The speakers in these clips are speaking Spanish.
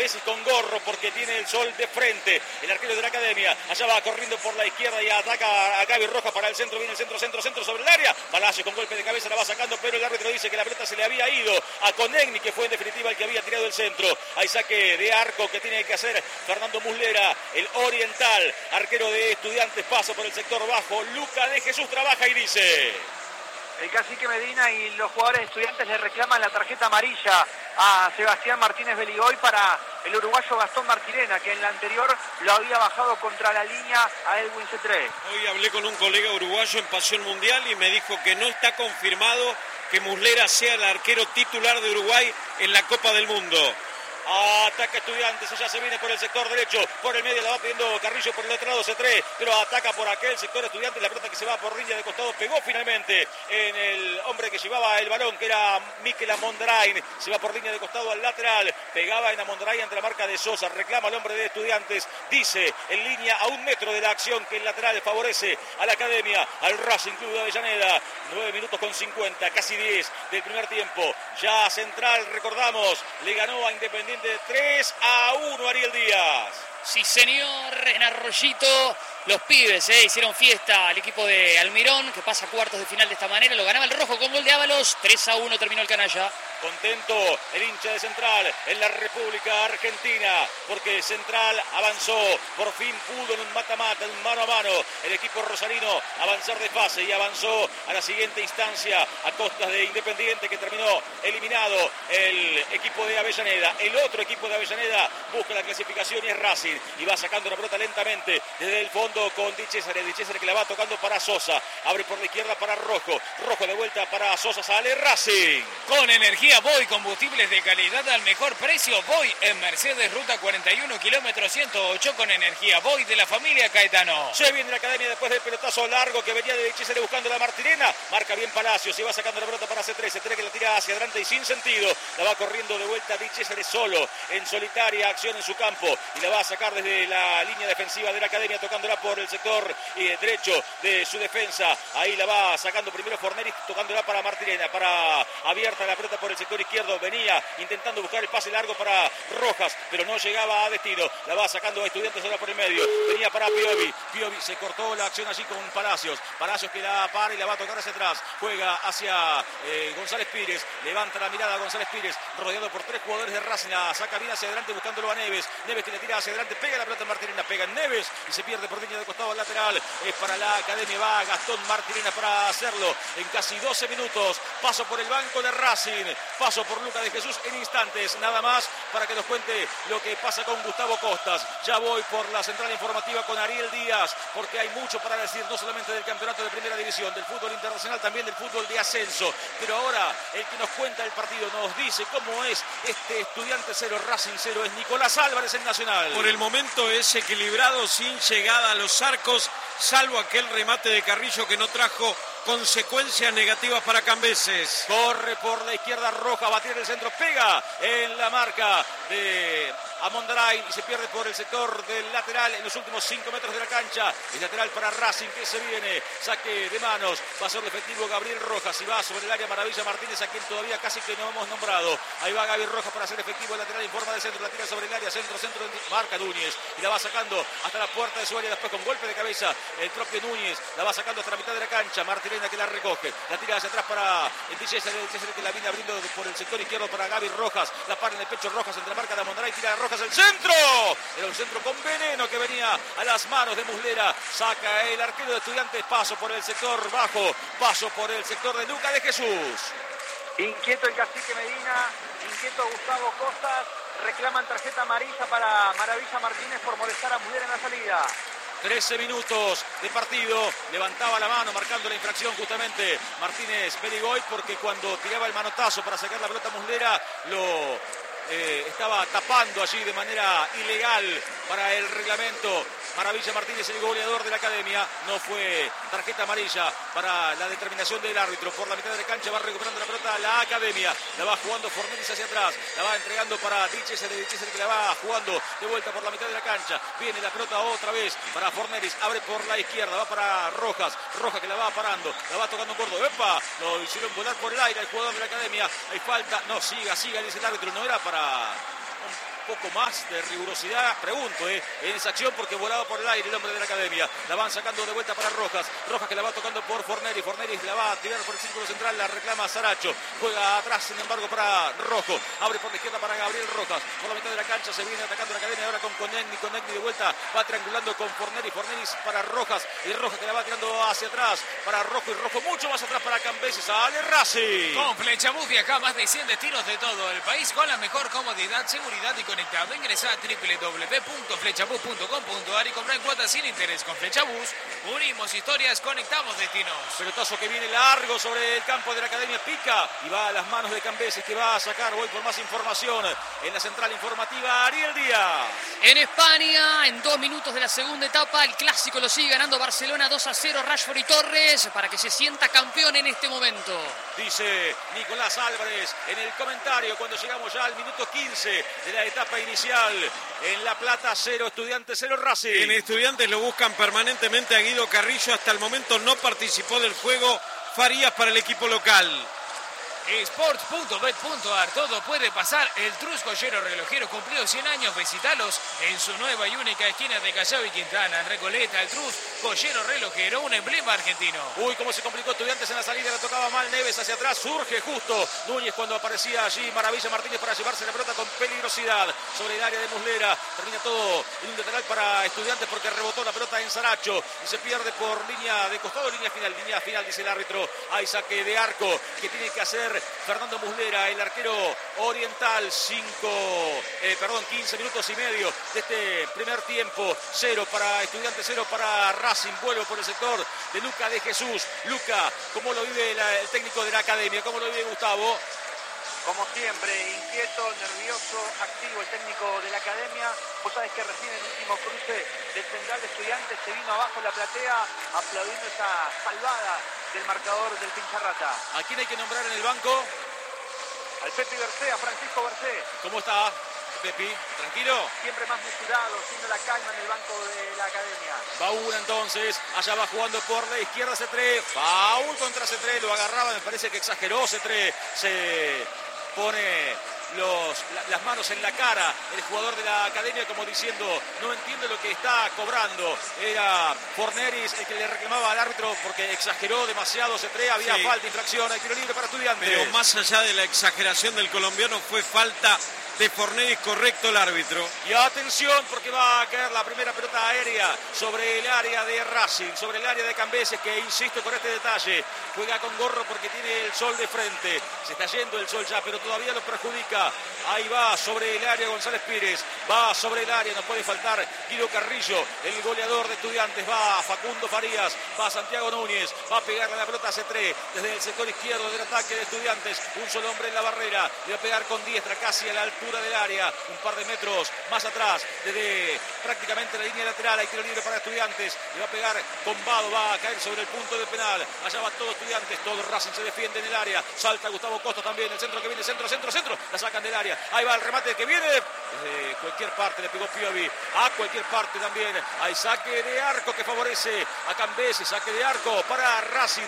veces con gorro porque tiene el sol de frente. El arquero de la Academia, allá va corriendo por la izquierda y ataca a Gaby Rojas para el centro, viene el centro sobre el área. Palacios con golpe de cabeza la va sacando, pero el árbitro dice que la pelota se le había ido a Konechny, que fue en definitiva el que había tirado el centro. Hay saque de arco que tiene que hacer Fernando Muslera, el oriental, arquero de Estudiantes, pasa por el sector bajo. Luca de Jesús trabaja y dice: el cacique Medina y los jugadores de Estudiantes le reclaman la tarjeta amarilla a Sebastián Martínez Beligoy para el uruguayo Gastón Martirena, que en la anterior lo había bajado contra la línea a Edwin Cetré. Hoy hablé con un colega uruguayo en Pasión Mundial y me dijo que no está confirmado que Muslera sea el arquero titular de Uruguay en la Copa del Mundo. Ataca Estudiantes, allá se viene por el sector derecho, por el medio la va pidiendo Carrillo, por el otro lado C3, pero ataca por aquel sector Estudiantes, la pelota que se va por línea de costado, pegó finalmente en el hombre que llevaba el balón, que era Mikel Amondrain, se va por línea de costado al lateral, pegaba en Amondrain ante la marca de Sosa, reclama el hombre de Estudiantes, dice en línea a 1 metro de la acción que el lateral favorece a la Academia, al Racing Club de Avellaneda. 9 minutos con 50, casi 10 del primer tiempo, ya Central, recordamos, le ganó a Independiente 3-1 Ariel Díaz. Sí, señor, en Arroyito los pibes hicieron fiesta al equipo de Almirón, que pasa a cuartos de final de esta manera. Lo ganaba el rojo con gol de Ábalos. 3-1 terminó el canalla. Contento el hincha de Central en la República Argentina, porque Central avanzó, por fin pudo en un mata-mata, en un mano a mano, el equipo rosarino avanzar de fase y avanzó a la siguiente instancia a costas de Independiente, que terminó eliminado el equipo de Avellaneda. El otro equipo de Avellaneda busca la clasificación y es Racing, y va sacando la pelota lentamente desde el fondo con Di Cesare que la va tocando para Sosa, abre por la izquierda para Rojo de vuelta para Sosa, sale Racing. Con energía Voy, combustibles de calidad al mejor precio. Voy en Mercedes, ruta 41, kilómetro 108, con energía Voy de la familia Caetano. Se viene la Academia después del pelotazo largo que venía de Cesare buscando la Martirena. Marca bien Palacios, se va sacando la pelota para C3. C3 que la tira hacia adelante y sin sentido. La va corriendo de vuelta Di Cesare solo, en solitaria acción en su campo. Y la va a sacar desde la línea defensiva de la Academia, tocándola por el sector derecho de su defensa. Ahí la va sacando primero Forneri, tocándola para Martirena. Para abierta la pelota por el sector izquierdo, venía intentando buscar el pase largo para Rojas, pero no llegaba a destino. La va sacando a Estudiantes ahora por el medio, venía para Piovi se cortó la acción allí con Palacios que la para y la va a tocar hacia atrás, juega hacia González Pires, levanta la mirada a González Pires, rodeado por 3 jugadores de Racing, la saca bien hacia adelante buscándolo a Neves que le tira hacia adelante, pega la pelota en Martirena, pega en Neves y se pierde por línea de costado al lateral. Es para la Academia, va Gastón Martirena para hacerlo en casi 12 minutos, paso por el banco de Racing, paso por Luca de Jesús en instantes, nada más para que nos cuente lo que pasa con Gustavo Costas. Ya voy por la central informativa con Ariel Díaz, porque hay mucho para decir, no solamente del campeonato de primera división, del fútbol internacional, también del fútbol de ascenso. Pero ahora el que nos cuenta el partido, nos dice cómo es este Estudiante 0, Racing 0, es Nicolás Álvarez en Nacional. Por el momento es equilibrado, sin llegada a los arcos, salvo aquel remate de Carrillo que no trajo consecuencias negativas para Cambeses. Corre por la izquierda Roja, batir el centro, pega en la marca de Amondrain y se pierde por el sector del lateral en los últimos 5 metros de la cancha. El lateral para Racing que se viene, saque de manos, va a ser el efectivo Gabriel Rojas y va sobre el área Maravilla Martínez, a quien todavía casi que no hemos nombrado. Ahí va Gabriel Rojas para hacer efectivo el lateral en forma de centro, la tira sobre el área, centro, marca Núñez y la va sacando hasta la puerta de su área, después con golpe de cabeza el propio Núñez, la va sacando hasta la mitad de la cancha, Martirena que la recoge, la tira hacia atrás para el Cesare que la viene abriendo por el sector izquierdo para Gaby Rojas, la para en el pecho Rojas entre la marca de Amondrain, tira a Rojas el centro, era un centro con veneno que venía a las manos de Muslera, saca el arquero de Estudiantes, paso por el sector bajo, paso por el sector de Luca de Jesús. Inquieto el cacique Medina, inquieto Gustavo Costas, reclaman tarjeta amarilla para Maravilla Martínez por molestar a Muslera en la salida. 13 minutos de partido, levantaba la mano marcando la infracción justamente Martínez Beligoy, porque cuando tiraba el manotazo para sacar la pelota Muslera lo estaba tapando allí de manera ilegal para el reglamento. Maravilla Martínez, el goleador de la Academia, no fue tarjeta amarilla para la determinación del árbitro. Por la mitad de la cancha va recuperando la pelota a la Academia, la va jugando Fornelis hacia atrás, la va entregando para Di Cesare que la va jugando de vuelta por la mitad de la cancha, viene la pelota otra vez para Fornelis, abre por la izquierda, va para Rojas que la va parando, la va tocando un gordo, ¡epa! Lo hicieron volar por el aire el jugador de la Academia, hay falta, no, siga, dice el árbitro, no era para poco más de rigurosidad, pregunto, en esa acción, porque volaba por el aire el hombre de la academia. La van sacando de vuelta para Rojas. Rojas que la va tocando por Forneri. Forneri la va a tirar por el círculo central, la reclama Saracho. Juega atrás, sin embargo, para Rojo. Abre por la izquierda para Gabriel Rojas. Por la mitad de la cancha se viene atacando la academia ahora con Conegni. Conegni de vuelta va triangulando con Forneri. Forneri para Rojas. Y Rojas que la va tirando hacia atrás para Rojo. Y Rojo mucho más atrás para Cambesi. Sale Racing. Con Flechabús viaja más de 100 destinos de todo el país con la mejor comodidad, seguridad y conectado. Ingresa a www.flechabús.com.ar y compra en cuotas sin interés. Con Flechabús unimos historias, conectamos destinos. Pelotazo que viene largo sobre el campo de la academia, pica y va a las manos de Cambesi, que va a sacar. Voy por más información en la central informativa, Ariel Díaz. En España, en 2 minutos de la segunda etapa, el clásico lo sigue ganando Barcelona 2-0, Rashford y Torres, para que se sienta campeón en este momento. Dice Nicolás Álvarez en el comentario cuando llegamos ya al minuto 15 de la etapa inicial. En La Plata 0, Estudiantes 0, Racing. En Estudiantes lo buscan permanentemente a Guido Carrillo. Hasta el momento no participó del juego Farías para el equipo local. Sports.bet.ar, todo puede pasar. El Trus Joyero Relojero cumplió 100 años. Visitalos en su nueva y única esquina de Callao y Quintana, en Recoleta. El Trus Joyero Relojero, un emblema argentino. Uy, cómo se complicó Estudiantes en la salida, la tocaba mal Neves hacia atrás, surge justo Núñez cuando aparecía allí Maravilla Martínez para llevarse la pelota con peligrosidad sobre el área de Muslera. Termina todo en un lateral para Estudiantes porque rebotó la pelota en Saracho y se pierde por línea de costado, línea final dice el árbitro. Hay saque de arco que tiene que hacer Fernando Muslera, el arquero oriental. 15 minutos y medio de este primer tiempo. 0 para Estudiantes, 0 para Racing. Vuelvo por el sector de Luca de Jesús. Luca, ¿cómo lo vive el técnico de la academia? ¿Cómo lo vive Gustavo? Como siempre, inquieto, nervioso, activo el técnico de la academia. Vos sabés que recién en el último cruce del central de Estudiantes se vino abajo la platea aplaudiendo esa salvada del marcador del Pincharrata. ¿A quién hay que nombrar en el banco? Al Pepi Bercé, a Francisco Bercé. ¿Cómo está, Pepi? ¿Tranquilo? Siempre más mesurado, siendo la calma en el banco de la academia. Baúna entonces, allá va jugando por la izquierda Cetré. Foul contra Cetré, lo agarraba, me parece que exageró Cetré. Se pone las manos en la cara el jugador de la academia como diciendo no entiende lo que está cobrando. Era Forneris el que le reclamaba al árbitro porque exageró demasiado Cetré, había falta, infracción, hay tiro libre para Estudiantes. Pero más allá de la exageración del colombiano, fue falta de Forneris, correcto el árbitro. Y atención porque va a caer la primera pelota aérea sobre el área de Racing, sobre el área de Cambeses, que insisto con este detalle, juega con gorro porque tiene el sol de frente. Se está yendo el sol ya, pero todavía lo perjudica. Ahí va sobre el área González Pires, va sobre el área, no puede faltar Guido Carrillo, el goleador de Estudiantes, va Facundo Farías, va Santiago Núñez, va a pegarle la pelota a Cetré desde el sector izquierdo del ataque de Estudiantes. Un solo hombre en la barrera, le va a pegar con diestra casi a la altura del área, un par de metros más atrás, desde prácticamente la línea lateral. Hay tiro libre para Estudiantes, le va a pegar Combado, va a caer sobre el punto del penal. Allá va todo Estudiantes, todo Racing se defiende en el área, salta Gustavo Costa también, el centro que viene, centro, la sacan del área. Ahí va el remate que viene desde cualquier parte, le pegó Piovi a cualquier parte también. Hay saque de arco que favorece a Cambeses, saque de arco para Racing,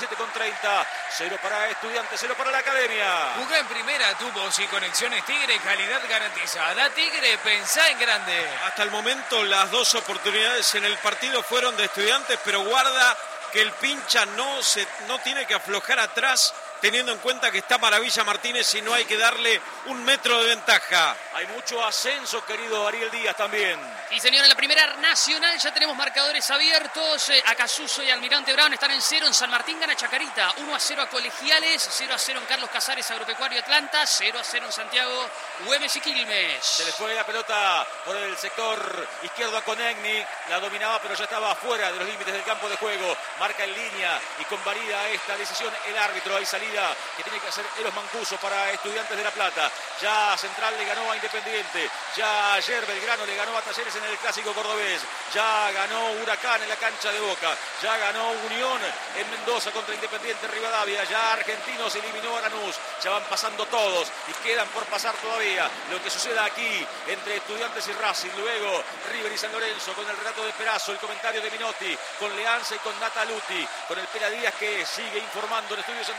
17:30, 0 para Estudiantes, 0 para la academia. Jugá en primera, tu voz y conexiones Tigre, calidad garantizada. Tigre, pensá en grande. Hasta el momento las dos oportunidades en el partido fueron de Estudiantes, pero guarda que el Pincha no tiene que aflojar atrás, teniendo en cuenta que está Maravilla Martínez y no hay que darle un metro de ventaja. Hay mucho ascenso, querido Ariel Díaz, también. Y señor, en la primera nacional ya tenemos marcadores abiertos. Acasuso y Almirante Brown están en 0. En San Martín gana Chacarita, 1-0 a Colegiales, 0-0 en Carlos Casares, Agropecuario Atlanta, 0-0 en Santiago, Güemes y Quilmes. Se le fue la pelota por el sector izquierdo a Conegni, la dominaba pero ya estaba fuera de los límites del campo de juego. Marca en línea y convalida esta decisión el árbitro. Hay salida que tiene que hacer Eros Mancuso para Estudiantes de La Plata. Ya Central le ganó a Independiente, ya ayer Belgrano le ganó a Talleres en el Clásico Cordobés, ya ganó Huracán en la cancha de Boca, ya ganó Unión en Mendoza contra Independiente Rivadavia, ya Argentinos eliminó a Lanús, ya van pasando todos y quedan por pasar todavía lo que suceda aquí entre Estudiantes y Racing. Luego River y San Lorenzo con el relato de Perazo, el comentario de Minotti, con Leanza y con Nataluti, con el Pera Díaz que sigue informando en Estudios Centrales y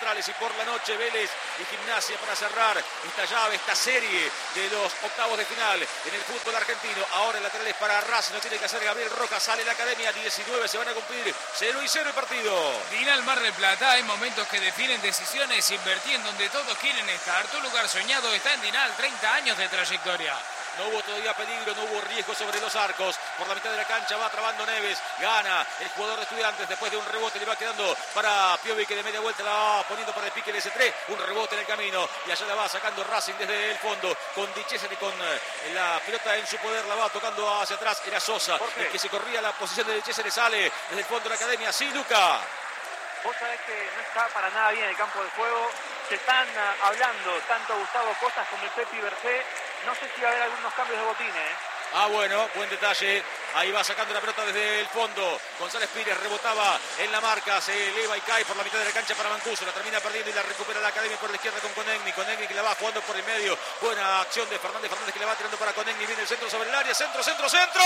por la noche. Vélez y Gimnasia para cerrar esta llave, esta serie de los octavos de final en el fútbol argentino. Ahora el lateral es para Racing, no tiene que hacer Gabriel Rojas, sale la Academia, 19 se van a cumplir, 0-0 el partido. Final Mar del Plata, hay momentos que definen decisiones, invertí en donde todos quieren estar. Tu lugar soñado está en Dinal, 30 años de trayectoria. No hubo todavía peligro, no hubo riesgo sobre los arcos. Por la mitad de la cancha va trabando Neves. Gana el jugador de Estudiantes. Después de un rebote le va quedando para Piovi, que de media vuelta la va poniendo para el pique del S3. Un rebote en el camino. Y allá la va sacando Racing desde el fondo. Con Di Cesare, con la pelota en su poder. La va tocando hacia atrás. Era Sosa el que se corría la posición de Di Cesare. Sale desde el fondo de la Academia. Sí, Luca. Vos sabés que no está para nada bien el campo de juego. Se están hablando tanto Gustavo Costas como el Pepi Bercé. No sé si va a haber algunos cambios de botines. Ah, bueno, buen detalle. Ahí va sacando la pelota desde el fondo. González Pires rebotaba en la marca. Se eleva y cae por la mitad de la cancha para Mancuso. La termina perdiendo y la recupera la Academia por la izquierda con Conegni. Conegni que la va jugando por el medio. Buena acción de Fernández. Fernández que le va tirando para Conegni. Viene el centro sobre el área. Centro, centro, centro.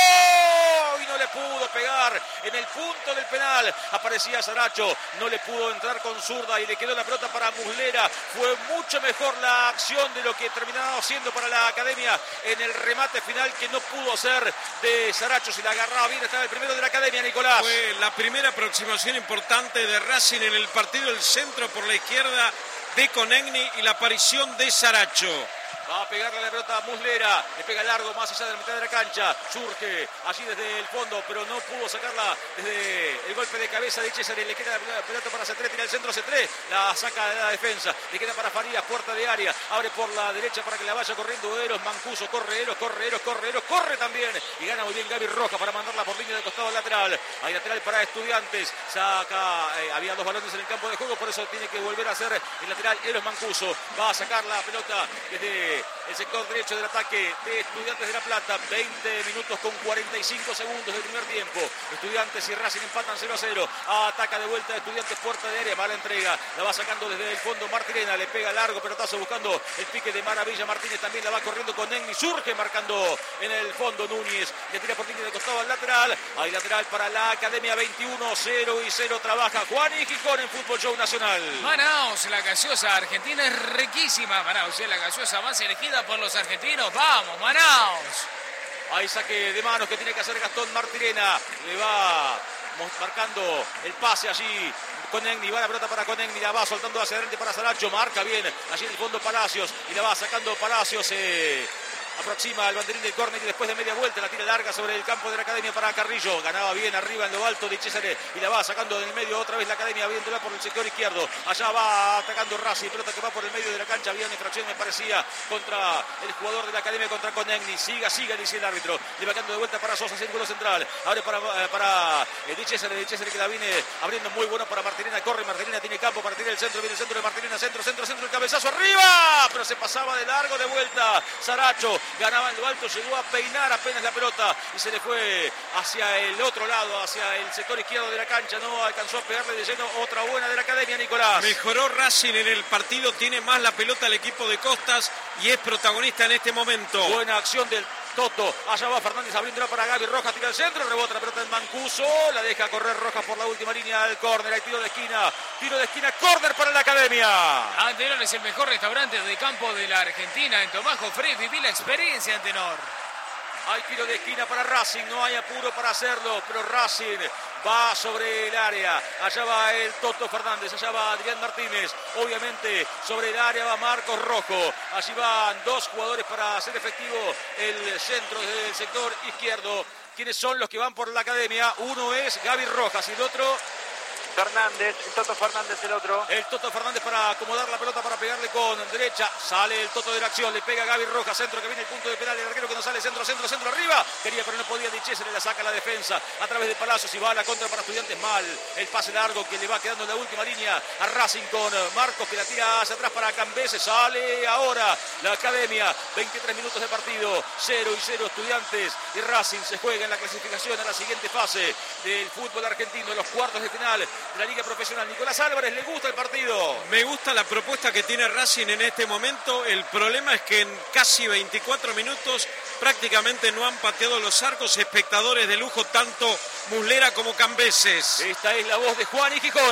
Y no le pudo pegar en el punto del penal. Aparecía Saracho. No le pudo entrar con zurda y le quedó la pelota para Muslera. Fue mucho mejor la acción de lo que terminaba siendo para la Academia en el remate final, que no pudo hacer de Saracho. Si la agarraba bien, estaba el primero de la Academia, Nicolás. Fue la primera aproximación importante de Racing en el partido. El centro por la izquierda de Conegni y la aparición de Saracho. Va a pegarle la pelota a Muslera, le pega largo más allá de la mitad de la cancha, surge allí desde el fondo, pero no pudo sacarla desde el golpe de cabeza de Cesare. Le queda la pelota para C3, tira el centro C3, la saca de la defensa, le queda para Farías, puerta de área, abre por la derecha para que la vaya corriendo Eros, Mancuso, corre Eros, corre también, y gana muy bien Gaby Rojas para mandarla por línea de costado lateral. Hay lateral para Estudiantes, saca, había dos balones en el campo de juego, por eso tiene que volver a hacer el lateral Eros Mancuso. Va a sacar la pelota desde el sector derecho del ataque de Estudiantes de La Plata. 20 minutos con 45 segundos del primer tiempo. Estudiantes y Racing empatan 0-0. Ataca de vuelta Estudiantes, puerta de área, mala entrega. La va sacando desde el fondo Martirena, le pega largo pelotazo buscando el pique de Maravilla. Martínez también la va corriendo con Negni, surge marcando en el fondo Núñez. Le tira por línea de costado al lateral. Hay lateral para la Academia, 21-0 trabaja Juan y Gijón en Fútbol Show Nacional. Manaus, la gaseosa argentina es riquísima. Manaus es la gaseosa más elegida por los argentinos. ¡Vamos, Manaus! Hay saque de manos que tiene que hacer Gastón Martirena. Le va marcando el pase allí. Conegni, va la pelota para Conegni, la va soltando hacia adelante para Saracho. Marca bien allí en el fondo Palacios y la va sacando Palacios. Aproxima al banderín del córner y después de media vuelta la tira larga sobre el campo de la Academia para Carrillo. Ganaba bien arriba en lo alto de Cesare y la va sacando del medio otra vez la Academia, viéndola por el sector izquierdo. Allá va atacando Racing, pelota que va por el medio de la cancha. Había una infracción, me parecía, contra el jugador de la Academia, contra Conegni. Siga, dice el árbitro. Le va quedando de vuelta para Sosa, círculo central. Abre para Di Cesare que la viene abriendo muy bueno para Martirena. Corre Martirena, tiene campo para tirar el centro. Viene el centro de Martirena, centro, el cabezazo arriba. Pero se pasaba de largo de vuelta Saracho. Ganaba en lo alto, llegó a peinar apenas la pelota y se le fue hacia el otro lado, hacia el sector izquierdo de la cancha. No alcanzó a pegarle de lleno. Otra buena de la Academia, Nicolás. Mejoró Racing en el partido, tiene más la pelota el equipo de Costas y es protagonista en este momento. Buena acción del Toto. Allá va Fernández abriéndola para Gaby Rojas, tira el centro, rebota la pelota en Mancuso, la deja correr Rojas por la última línea del córner. Hay tiro de esquina, córner para la Academia. Antenor es el mejor restaurante de campo de la Argentina. En Tomajo Free viví la experiencia, Antenor. Hay tiro de esquina para Racing, no hay apuro para hacerlo, pero Racing va sobre el área. Allá va el Toto Fernández, allá va Adrián Martínez. Obviamente sobre el área va Marcos Rojo. Allí van dos jugadores para hacer efectivo el centro del sector izquierdo. ¿Quiénes son los que van por la Academia? Uno es Gaby Rojas y el otro... Fernández, el Toto Fernández el otro. El Toto Fernández para acomodar la pelota, para pegarle con derecha. Sale el Toto de la acción, le pega a Gaby Rojas, centro que viene el punto de penal, el arquero que no sale, centro arriba. Quería pero no podía, Di Cesare la saca la defensa a través de Palacios y va a la contra para Estudiantes. Mal el pase largo que le va quedando en la última línea a Racing con Marcos que la tira hacia atrás para Cambese. Sale ahora la Academia, 23 minutos de partido, 0-0 Estudiantes y Racing se juega en la clasificación a la siguiente fase del fútbol argentino, los cuartos de final de la Liga Profesional. Nicolás Álvarez, ¿le gusta el partido? Me gusta la propuesta que tiene Racing en este momento. El problema es que en casi 24 minutos prácticamente no han pateado los arcos. Espectadores de lujo, tanto Muslera como Cambeses. Esta es la voz de Juan y Gijón.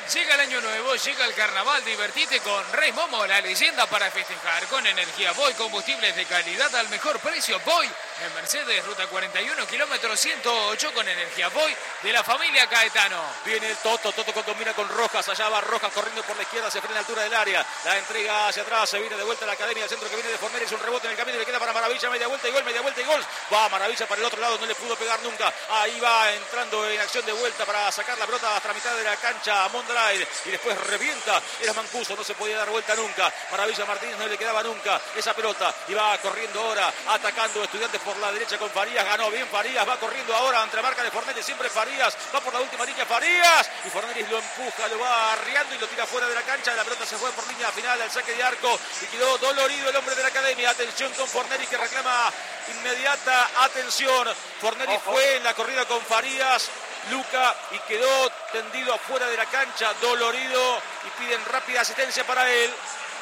Llega el año nuevo, llega el carnaval, divertite con Rey Momo, la leyenda para festejar. Con energía Voy, combustibles de calidad al mejor precio. Voy en Mercedes, ruta 41, kilómetro 108, con energía Voy de la familia Caetano. Viene el Toto combina con Rojas, allá va Rojas corriendo por la izquierda, se frena a la altura del área, la entrega hacia atrás, se viene de vuelta a la academia, el centro que viene de Forneris, un rebote en el camino y le queda para Maravilla, media vuelta y gol. Va Maravilla para el otro lado, no le pudo pegar nunca. Ahí va entrando en acción de vuelta para sacar la pelota hasta la mitad de la cancha a Mondragón. Y después revienta, era Mancuso, no se podía dar vuelta nunca. Maravilla Martínez no le quedaba nunca esa pelota y va corriendo ahora, atacando Estudiantes por la derecha con Farías, ganó bien Farías, va corriendo ahora ante la marca de Forneris, siempre Farías, va por la última línea Farías y Forneris lo empuja, lo va arriando y lo tira fuera de la cancha, la pelota se fue por línea final al saque de arco y quedó dolorido el hombre de la academia. Atención con Forneris que reclama inmediata atención. Forneris fue en la corrida con Farías, Luca, y quedó tendido afuera de la cancha, dolorido, y piden rápida asistencia para él.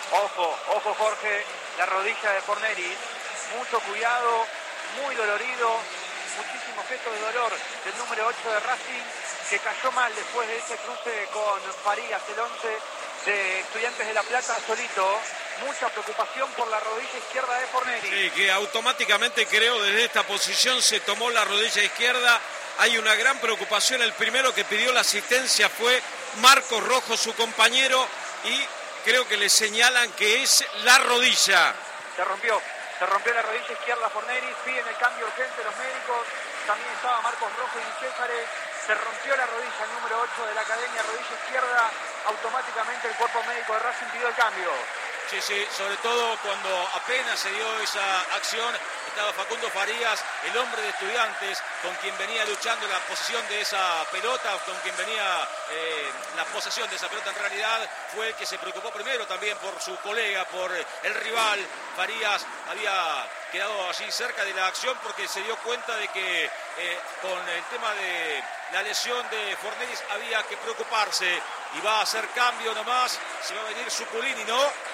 Ojo Jorge, la rodilla de Forneris, mucho cuidado, muy dolorido, muchísimo gesto de dolor del número 8 de Racing, que cayó mal después de ese cruce con Farías, el 11 de Estudiantes de La Plata, solito. Mucha preocupación por la rodilla izquierda de Forneris. Sí, que automáticamente creo desde esta posición se tomó la rodilla izquierda. Hay una gran preocupación. El primero que pidió la asistencia fue Marcos Rojo, su compañero, y creo que le señalan que es la rodilla. Se rompió la rodilla izquierda a Forneris, piden el cambio urgente los médicos. También estaba Marcos Rojo y Césare. Se rompió la rodilla, el número 8 de la academia, rodilla izquierda. Automáticamente el cuerpo médico de Racing pidió el cambio. Sí, sobre todo cuando apenas se dio esa acción, estaba Facundo Farías, el hombre de Estudiantes, con quien venía luchando la posesión de esa pelota, con quien venía la posesión de esa pelota en realidad, fue el que se preocupó primero también por su colega, por el rival. Farías había quedado allí cerca de la acción porque se dio cuenta de que con el tema de la lesión de Forneris había que preocuparse y va a hacer cambio nomás, se va a venir Suculini, ¿no?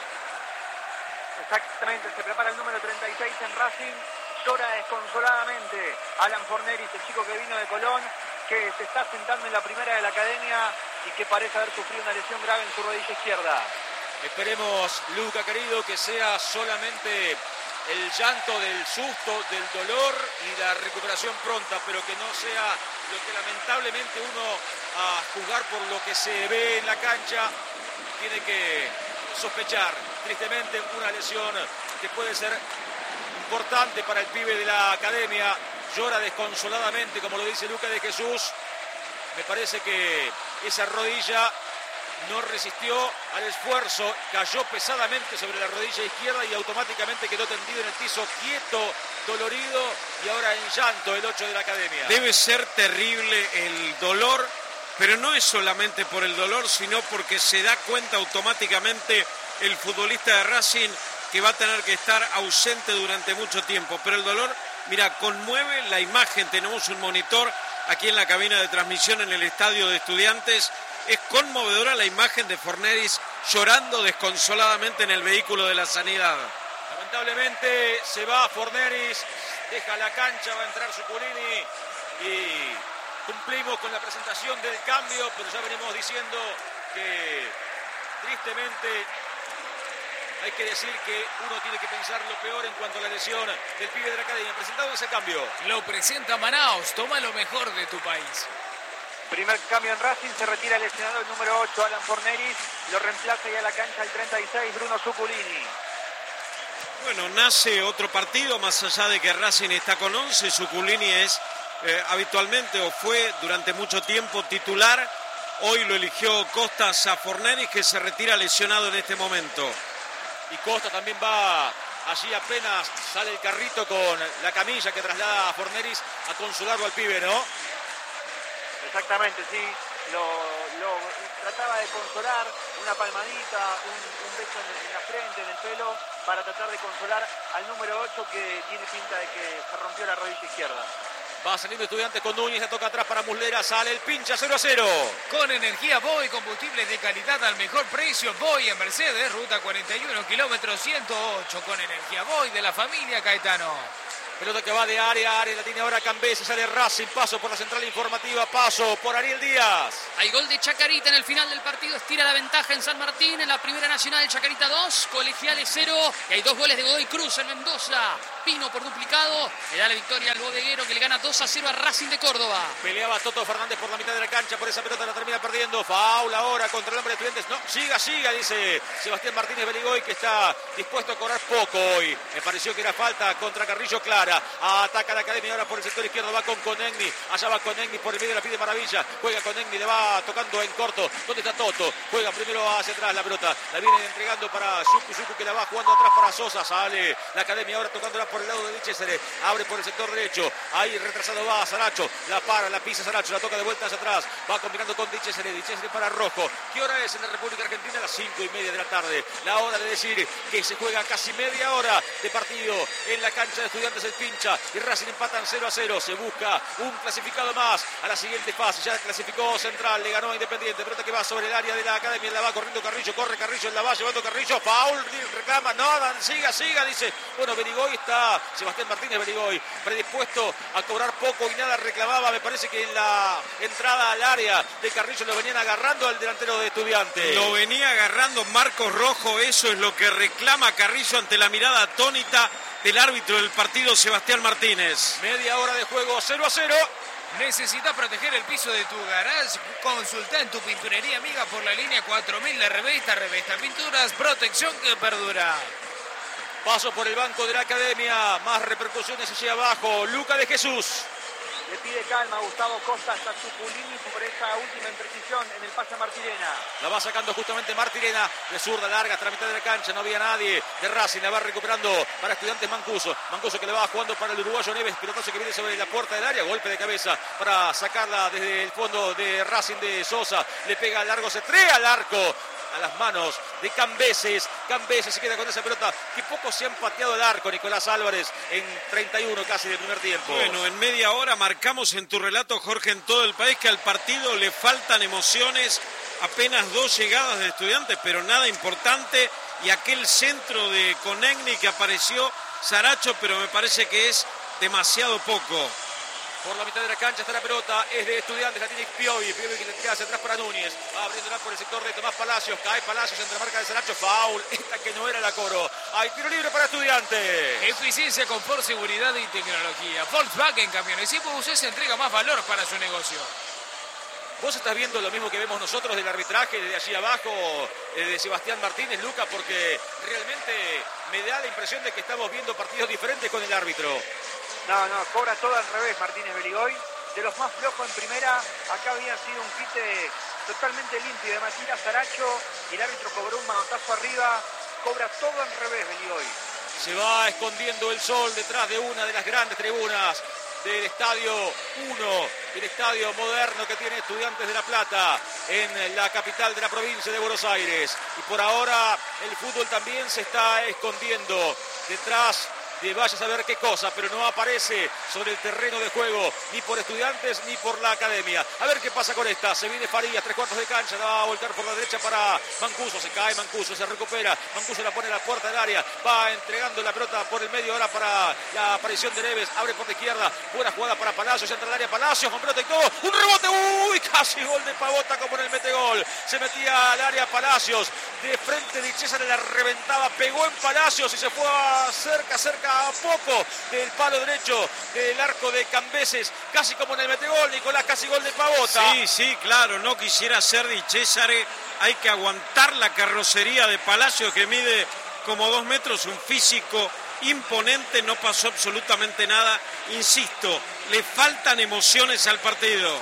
Exactamente, se prepara el número 36 en Racing, llora desconsoladamente Alan Forneris, el chico que vino de Colón, que se está sentando en la primera de la academia y que parece haber sufrido una lesión grave en su rodilla izquierda. Esperemos, Luca querido, que sea solamente el llanto del susto, del dolor y la recuperación pronta, pero que no sea lo que lamentablemente uno, a juzgar por lo que se ve en la cancha, tiene que sospechar. Tristemente una lesión que puede ser importante para el pibe de la academia. Llora desconsoladamente, como lo dice Luca de Jesús. Me parece que esa rodilla no resistió al esfuerzo, cayó pesadamente sobre la rodilla izquierda y automáticamente quedó tendido en el piso, quieto, dolorido y ahora en llanto el 8 de la academia. Debe ser terrible el dolor, pero no es solamente por el dolor, sino porque se da cuenta automáticamente el futbolista de Racing que va a tener que estar ausente durante mucho tiempo. Pero el dolor, mira, conmueve la imagen. Tenemos un monitor aquí en la cabina de transmisión en el estadio de Estudiantes. Es conmovedora la imagen de Forneris llorando desconsoladamente en el vehículo de la sanidad. Lamentablemente se va Forneris, deja la cancha, va a entrar Suculini y cumplimos con la presentación del cambio, pero ya venimos diciendo que tristemente hay que decir que uno tiene que pensar lo peor en cuanto a la lesión del pibe de la academia. Presentado ese cambio. Lo presenta Manaos, toma lo mejor de tu país. Primer cambio en Racing, se retira el lesionado el número 8, Alan Forneris, lo reemplaza ya a la cancha el 36, Bruno Suculini. Bueno, nace otro partido, más allá de que Racing está con 11, Suculini es habitualmente o fue durante mucho tiempo titular. Hoy lo eligió Costas a Forneris, que se retira lesionado en este momento. Y Costa también va allí, apenas sale el carrito con la camilla que traslada a Forneris a consolarlo al pibe, ¿no? Exactamente, sí, lo trataba de consolar, una palmadita, un beso en la frente, en el pelo, para tratar de consolar al número 8 que tiene pinta de que se rompió la rodilla izquierda. Va saliendo Estudiantes con Núñez, le toca atrás para Muslera, sale el pincha 0-0. Con energía Voy, combustibles de calidad al mejor precio. Voy en Mercedes, ruta 41, kilómetro 108. Con energía Voy de la familia Caetano. Pelota que va de área, la tiene ahora Cambese, sale Racing, paso por la central informativa, paso por Ariel Díaz. Hay gol de Chacarita en el final del partido, estira la ventaja en San Martín, en la Primera Nacional, Chacarita 2, Colegiales 0, y hay 2 goles de Godoy Cruz en Mendoza. Pino por duplicado, le da la victoria al bodeguero que le gana 2-0 a Racing de Córdoba. Peleaba Toto Fernández por la mitad de la cancha, por esa pelota la termina perdiendo. Faul ahora contra el hombre de Estudiantes. No, siga, dice Sebastián Martínez Beligoy, que está dispuesto a cobrar poco hoy. Me pareció que era falta contra Carrillo clara. Ataca la Academia ahora por el sector izquierdo, va con Conegni. Allá va Conegni por el medio, la pide Maravilla. Juega Conegni, le va tocando en corto. ¿Dónde está Toto? Juega primero hacia atrás la pelota. La viene entregando para Suku, que la va jugando atrás para Sosa. Sale la Academia ahora tocándola por el lado de Dichesere. Abre por el sector derecho. Ahí retrasado va Saracho. La para, la pisa Saracho. La toca de vuelta hacia atrás. Va combinando con Dichesere. Dichesere para Rojo. ¿Qué hora es en la República Argentina? A las 5:30 de la tarde. La hora de decir que se juega casi media hora de partido en la cancha de Estudiantes El Pincha. Y Racing empatan 0-0. Se busca un clasificado más a la siguiente fase. Ya clasificó Central. Le ganó a Independiente. Pelota que va sobre el área de la Academia. La va corriendo Carrillo. Corre Carrillo. La va llevando Carrillo. Foul. Reclama. No, siga. Dice. Bueno, Beligoy está. Sebastián Martínez Beligoy predispuesto a cobrar poco y nada reclamaba. Me parece que en la entrada al área de Carrillo lo venían agarrando al delantero de Estudiantes. Lo venía agarrando Marcos Rojo. Eso es lo que reclama Carrillo ante la mirada atónita del árbitro del partido, Sebastián Martínez. Media hora de juego, 0-0. ¿Necesitas proteger el piso de tu garage? Consulta en tu pinturería amiga por la línea 4000 de Revesta Pinturas, protección que perdura. Paso por el banco de la Academia, más repercusiones allí abajo. Luca de Jesús. Le pide calma a Gustavo Costa hasta Zuculini por esa última imprecisión en el pase a Martirena. La va sacando justamente Martirena, de zurda larga hasta la mitad de la cancha, no había nadie de Racing, la va recuperando para Estudiantes Mancuso que le va jugando para el uruguayo Neves, pelotazo que viene sobre la puerta del área, golpe de cabeza para sacarla desde el fondo de Racing de Sosa, le pega largo, se trae al arco. A las manos de Cambeses. Cambeses se queda con esa pelota. Que poco se han pateado el arco, Nicolás Álvarez, en 31 casi del primer tiempo. Bueno, en media hora marcamos en tu relato, Jorge, en todo el país que al partido le faltan emociones. Apenas 2 llegadas de Estudiantes, pero nada importante. Y aquel centro de Conegni que apareció, Saracho, pero me parece que es demasiado poco. Por la mitad de la cancha está la pelota, es de Estudiantes, la tiene Piovi que le tira hacia atrás para Núñez, va abriéndola por el sector de Tomás Palacios, cae Palacios entre marca de Saracho, foul, esta que no era la Coro, hay tiro libre para Estudiantes. Eficiencia, confort, seguridad y tecnología. Volkswagen Camiones y Buses entrega más valor para su negocio. ¿Vos estás viendo lo mismo que vemos nosotros del arbitraje de allí abajo, de Sebastián Martínez, Luca? Porque realmente me da la impresión de que estamos viendo partidos diferentes con el árbitro. No, cobra todo al revés Martínez Beligoy. De los más flojos en primera, acá había sido un quite totalmente limpio de Matías Saracho. Y el árbitro cobró un manotazo arriba. Cobra todo al revés Beligoy. Se va escondiendo el sol detrás de una de las grandes tribunas del estadio 1, el estadio moderno que tiene Estudiantes de La Plata en la capital de la provincia de Buenos Aires. Y por ahora el fútbol también se está escondiendo detrás de vaya a saber qué cosa, pero no aparece sobre el terreno de juego ni por Estudiantes ni por la Academia. A ver qué pasa con esta. Se viene Farías, 3/4 de cancha, la va a volcar por la derecha para Mancuso, se cae Mancuso, se recupera, Mancuso la pone a la puerta del área, va entregando la pelota por el medio ahora para la aparición de Neves, abre por la izquierda, buena jugada para Palacios, entra al área Palacios, con pelota y todo, un rebote, uy, casi gol de Pavota como en el metegol, se metía al área Palacios, de frente de César la reventaba, pegó en Palacios y se fue cerca a poco del palo derecho del arco de Cambeses, casi como en el metegol, Nicolás, casi gol de Pavota. Sí, claro, no quisiera ser Di Cesare, hay que aguantar la carrocería de Palacios que mide como 2 metros, un físico imponente, no pasó absolutamente nada, insisto, le faltan emociones al partido.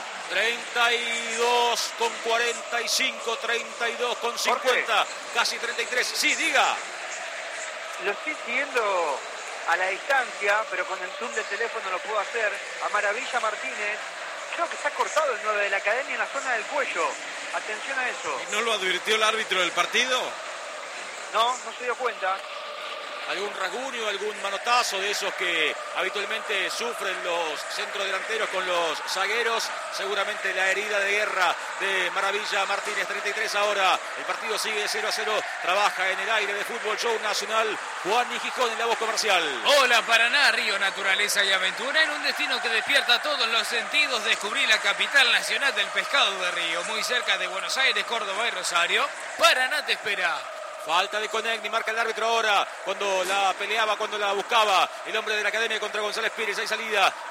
32 con 45, 32 con 50, casi 33, sí, diga. Lo estoy siguiendo a la distancia, pero con el zoom del teléfono lo puedo hacer. A Maravilla Martínez, creo que está cortado el 9 de la Academia en la zona del cuello. Atención a eso. ¿No lo advirtió el árbitro del partido? No se dio cuenta. algún rasguño, algún manotazo de esos que habitualmente sufren los centrodelanteros con los zagueros. Seguramente la herida de guerra de Maravilla Martínez. 33 ahora. El partido sigue 0-0. Trabaja en el aire de Fútbol Show Nacional Juan y Gijón en la voz comercial. Hola Paraná, río, naturaleza y aventura. En un destino que despierta todos los sentidos. Descubrí la capital nacional del pescado de río. Muy cerca de Buenos Aires, Córdoba y Rosario. Paraná te espera. Falta de Conegni, marca el árbitro ahora. Cuando la peleaba, cuando la buscaba el hombre de la academia contra González Pires. Hay salida